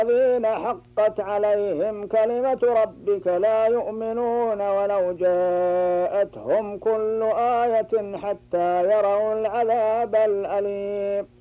الذين حقت عليهم كلمة ربك لا يؤمنون ولو جاءتهم كل آية حتى يروا العذاب الأليم